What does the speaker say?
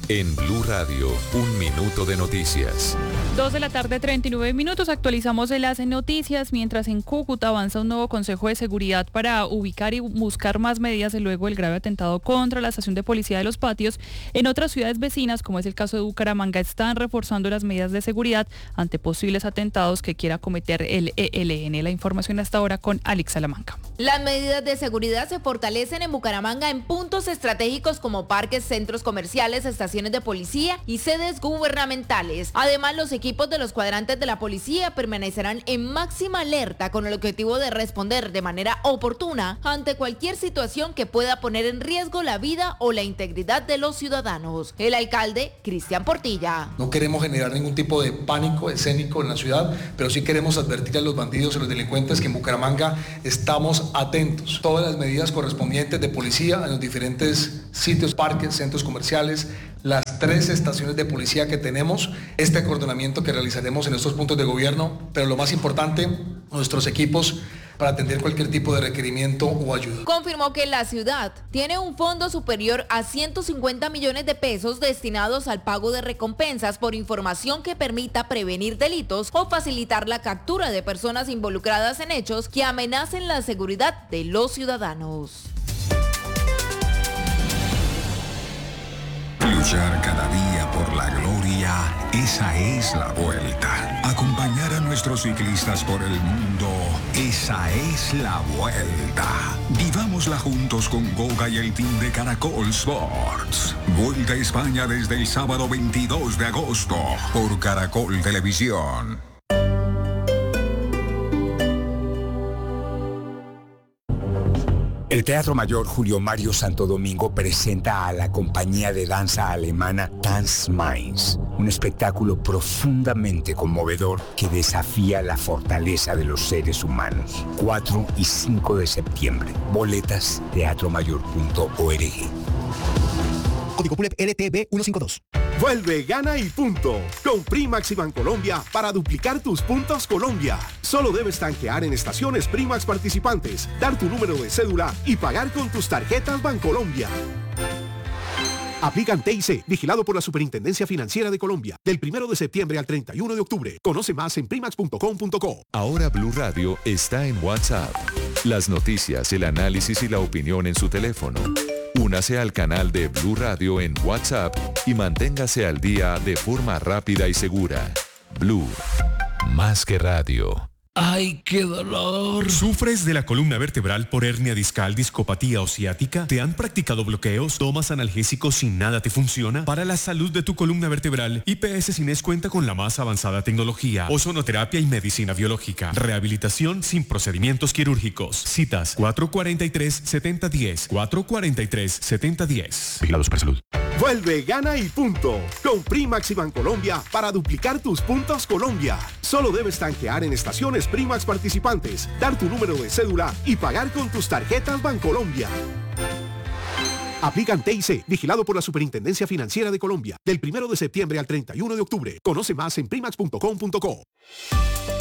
En Blue Radio, un minuto de noticias. 2:39 actualizamos las noticias, mientras en Cúcuta avanza un nuevo consejo de seguridad para ubicar y buscar más medidas luego del grave atentado contra la estación de policía de Los Patios. En otras ciudades vecinas, como es el caso de Bucaramanga, están reforzando las medidas de seguridad ante posibles atentados que quiera cometer el ELN. La información hasta ahora con Alex Salamanca. Las medidas de seguridad se fortalecen en Bucaramanga en puntos estratégicos como parques, centros comerciales, estaciones de policía y sedes gubernamentales. Además, los equipos de los cuadrantes de la policía permanecerán en máxima alerta con el objetivo de responder de manera oportuna ante cualquier situación que pueda poner en riesgo la vida o la integridad de los ciudadanos. El alcalde, Cristian Portilla. No queremos generar ningún tipo de pánico escénico en la ciudad, pero sí queremos advertir a los bandidos y a los delincuentes que en Bucaramanga estamos atentos. Todas las medidas correspondientes de policía en los diferentes sitios, parques, centros comerciales, las 3 estaciones de policía que tenemos, este acordonamiento que realizaremos en estos puntos de gobierno, pero lo más importante, nuestros equipos para atender cualquier tipo de requerimiento o ayuda. Confirmó que la ciudad tiene un fondo superior a 150 millones de pesos destinados al pago de recompensas por información que permita prevenir delitos o facilitar la captura de personas involucradas en hechos que amenacen la seguridad de los ciudadanos. Luchar cada día por la gloria, esa es la vuelta. Acompañar a nuestros ciclistas por el mundo, esa es la vuelta. Vivámosla juntos con Goga y el team de Caracol Sports. Vuelta a España desde el sábado 22 de agosto por Caracol Televisión. El Teatro Mayor Julio Mario Santo Domingo presenta a la compañía de danza alemana Tanz Mainz, un espectáculo profundamente conmovedor que desafía la fortaleza de los seres humanos. 4 y 5 de septiembre. Boletas teatromayor.org. Código PULEP LTB 152. Vuelve, gana y punto. Con Primax y Bancolombia para duplicar tus puntos Colombia. Solo debes tanquear en estaciones Primax participantes, dar tu número de cédula y pagar con tus tarjetas Bancolombia. Aplican TIC, vigilado por la Superintendencia Financiera de Colombia. Del 1 de septiembre al 31 de octubre. Conoce más en primax.com.co. Ahora Blue Radio está en WhatsApp. Las noticias, el análisis y la opinión en su teléfono. Únase al canal de Blue Radio en WhatsApp y manténgase al día de forma rápida y segura. Blue, más que radio. ¡Ay, qué dolor! ¿Sufres de la columna vertebral por hernia discal, discopatía o ciática? ¿Te han practicado bloqueos? ¿Tomas analgésicos sin nada te funciona? Para la salud de tu columna vertebral, IPS Cines cuenta con la más avanzada tecnología, ozonoterapia y medicina biológica. Rehabilitación sin procedimientos quirúrgicos. Citas 443-7010. 443-7010. Vigilados para salud. Vuelve, gana y punto. Con Primax y Bancolombia para duplicar tus puntos Colombia. Solo debes tanquear en estaciones Primax participantes, dar tu número de cédula y pagar con tus tarjetas Bancolombia. Aplican TIC, vigilado por la Superintendencia Financiera de Colombia. Del 1 de septiembre al 31 de octubre. Conoce más en primax.com.co.